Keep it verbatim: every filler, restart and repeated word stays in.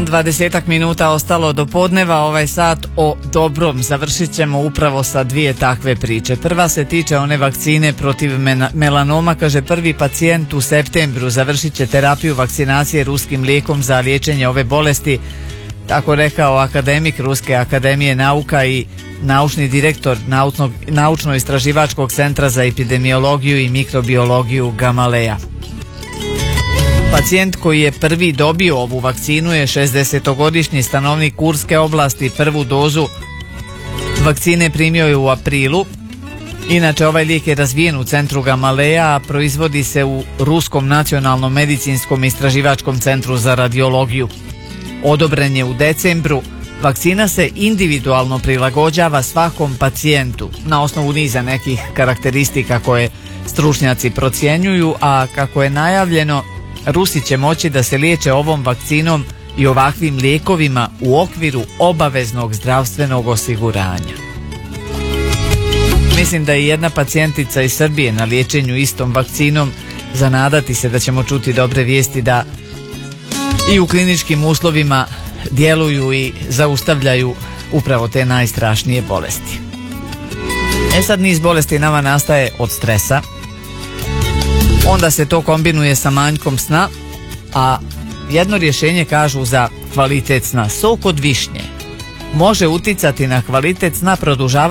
dvadesetak minuta ostalo do podneva, ovaj sat o dobrom završit ćemo upravo sa dvije takve priče. Prva se tiče one vakcine protiv melanoma. Kaže, prvi pacijent u septembru završit će terapiju vakcinacije ruskim lijekom za liječenje ove bolesti, tako rekao akademik Ruske akademije nauka i naučni direktor Naučno-istraživačkog centra za epidemiologiju i mikrobiologiju Gamaleja. Pacijent koji je prvi dobio ovu vakcinu je šezdesetogodišnji stanovnik Kurske oblasti. Prvu dozu vakcine primio je u aprilu. Inače, ovaj lijek je razvijen u centru Gamaleja, a proizvodi se u Ruskom nacionalnom medicinskom istraživačkom centru za radiologiju. Odobren je u decembru. Vakcina se individualno prilagođava svakom pacijentu na osnovu niza nekih karakteristika koje stručnjaci procjenjuju, a kako je najavljeno, Rusi će moći da se liječe ovom vakcinom i ovakvim lijekovima u okviru obaveznog zdravstvenog osiguranja. Mislim da je jedna pacijentica iz Srbije na liječenju istom vakcinom. Za nadati se da ćemo čuti dobre vijesti da i u kliničkim uslovima djeluju i zaustavljaju upravo te najstrašnije bolesti. E sad, niz bolesti nama nastaje od stresa. Onda se to kombinuje sa manjkom sna, a jedno rješenje, kažu, za kvalitet sna: sok od višnje može uticati na kvalitet sna, produžavati